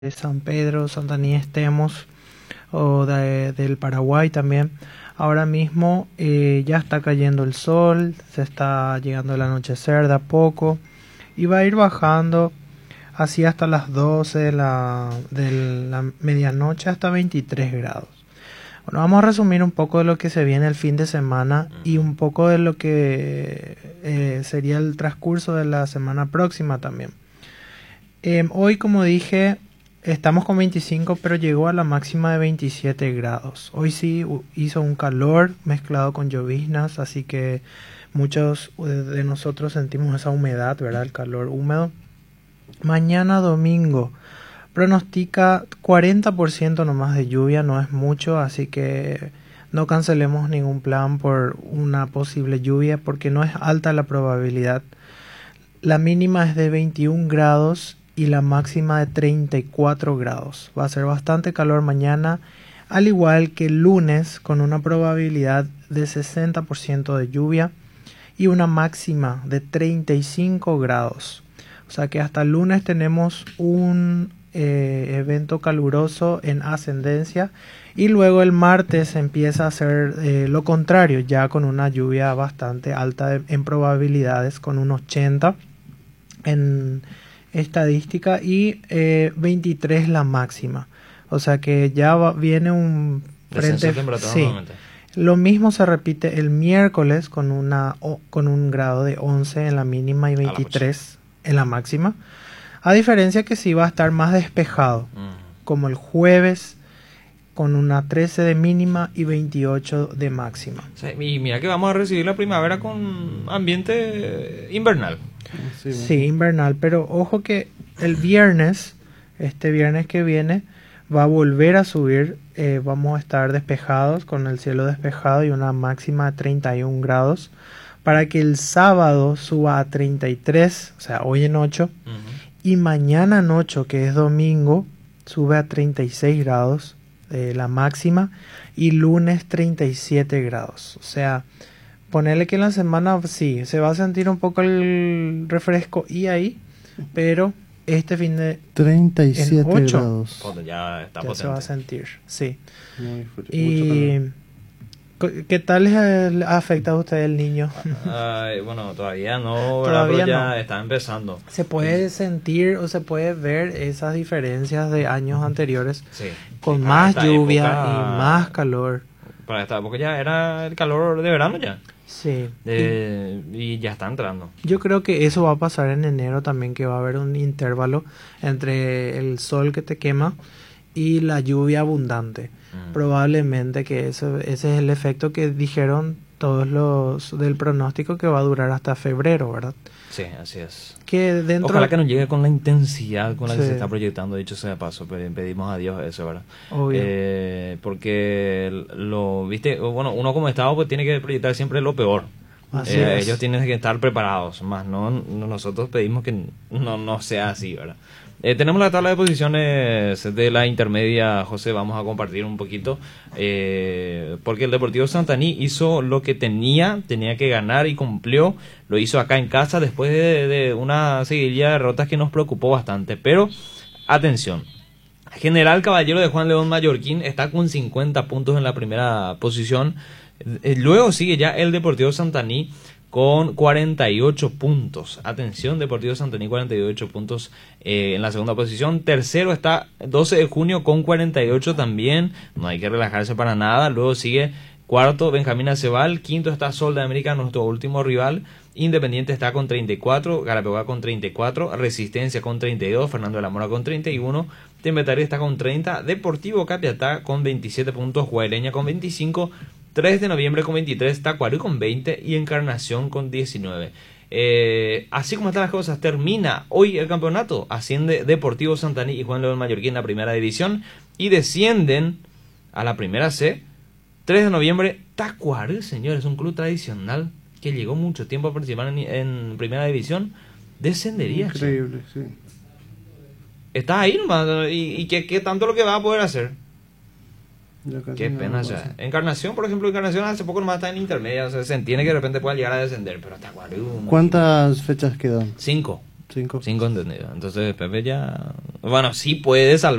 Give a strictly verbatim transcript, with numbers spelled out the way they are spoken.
de San Pedro, Santaní estemos, o de- del Paraguay también. Ahora mismo eh, ya está cayendo el sol, se está llegando el anochecer de a poco y va a ir bajando así hasta las doce de la, de la medianoche hasta veintitrés grados. Bueno, vamos a resumir un poco de lo que se viene el fin de semana y un poco de lo que eh, sería el transcurso de la semana próxima también. Eh, hoy, como dije, estamos con veinticinco, pero llegó a la máxima de veintisiete grados. Hoy sí hu- hizo un calor mezclado con lloviznas, así que muchos eh, de nosotros sentimos esa humedad, ¿verdad? El calor húmedo. Mañana domingo pronostica cuarenta por ciento nomás de lluvia, no es mucho, así que no cancelemos ningún plan por una posible lluvia porque no es alta la probabilidad. La mínima es de veintiún grados y la máxima de treinta y cuatro grados. Va a ser bastante calor mañana, al igual que el lunes, con una probabilidad de sesenta por ciento de lluvia y una máxima de treinta y cinco grados. O sea que hasta el lunes tenemos un eh, evento caluroso en ascendencia y luego el martes empieza a hacer eh, lo contrario, ya con una lluvia bastante alta de- en probabilidades, con un ochenta en estadística y eh, veintitrés la máxima. O sea que ya va- viene un Descenso de frente. temperatura Sí. nuevamente. Lo mismo se repite el miércoles con una o- con un grado de once en la mínima y A la veintitrés en la máxima. A diferencia que sí va a estar más despejado, Mm. como el jueves con una trece de mínima y veintiocho de máxima. Sí, y mira que vamos a recibir la primavera con ambiente invernal. Sí, Sí, invernal, pero ojo que el viernes, este viernes que viene, va a volver a subir. Eh, vamos a estar despejados, con el cielo despejado y una máxima de treinta y un grados, para que el sábado suba a treinta y tres, o sea, hoy en ocho, Ujú. y mañana en ocho, que es domingo, sube a treinta y seis grados eh, la máxima, y lunes treinta y siete grados. O sea, ponerle que en la semana sí, se va a sentir un poco el refresco y ahí, pero este fin de treinta y en siete ocho grados. Pot- Ya está ya se va a potente. sentir, sí. Muy frío, mucho Y calor. co- ¿qué tal les eh, le ha afectado a usted el niño? Ay, bueno, todavía no, ¿verdad? Todavía Pero ya no. está empezando. Se puede sentir o se puede ver esas diferencias de años anteriores Sí. con Sí, para más esta lluvia época- y más calor. Para esta época ya era el calor de verano ya. Sí. Eh, y ya está entrando. Yo creo que eso va a pasar en enero también, que va a haber un intervalo entre el sol que te quema y la lluvia abundante. Mm. Probablemente que eso, ese es el efecto que dijeron todos los del pronóstico, que va a durar hasta febrero, ¿verdad? Sí, así es. Que dentro Ojalá que no llegue con la intensidad con la que Sí. se está proyectando, dicho sea de paso, pero pedimos a Dios eso, ¿verdad? Obvio. Eh, porque lo, viste, bueno, uno como Estado pues tiene que proyectar siempre lo peor. Así Eh, es. ellos tienen que estar preparados, más no, no nosotros pedimos que no, no sea así, ¿verdad? Eh, tenemos la tabla de posiciones de la intermedia, José, vamos a compartir un poquito, eh, porque el Deportivo Santaní hizo lo que tenía, tenía que ganar y cumplió, lo hizo acá en casa después de, de una seguidilla de derrotas que nos preocupó bastante, pero atención, General Caballero de Juan León Mallorquín está con cincuenta puntos en la primera posición. Eh, Luego sigue ya el Deportivo Santaní con cuarenta y ocho puntos. Atención, Deportivo Santaní cuarenta y ocho puntos eh, en la segunda posición. Tercero está doce de junio con cuarenta y ocho también. No hay que relajarse para nada. Luego sigue cuarto Benjamín Acebal. Quinto está Sol de América, nuestro último rival. Independiente está con treinta y cuatro, Garapeguá con treinta y cuatro, Resistencia con treinta y dos, Fernando de la Mora con treinta y uno, Tembetaria está con treinta, Deportivo Capiatá con veintisiete puntos, Guaireña con veinticinco, tres de noviembre con veintitrés, Tacuarú con veinte y Encarnación con diecinueve. Eh, así como están las cosas, termina hoy el campeonato, asciende Deportivo Santaní y Juan León Mallorquín en la primera división y descienden a la primera C, tres de noviembre, Tacuarú, señores, un club tradicional que llegó mucho tiempo a participar en, en primera división, descendería. che. Increíble, sí. Está ahí nomás, y, y ¿qué, qué tanto lo que va a poder hacer? Ya casi Qué nada pena, o más. sea, Encarnación, por ejemplo, Encarnación hace poco nomás está en intermedia, o sea, se entiende que de repente pueda llegar a descender, pero Tacuarú... ¿Cuántas fechas quedan? Cinco, Cinco. Cinco entendidos. Entonces Pepe ya... Bueno, sí puede salvar.